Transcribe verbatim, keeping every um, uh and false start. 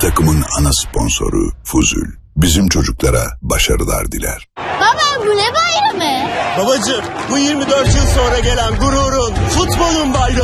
takımın ana sponsoru Fuzul. Bizim çocuklara başarılar diler. Baba bu ne bayramı? Babacığım bu yirmi dört yıl sonra gelen gururun, futbolun bayramı.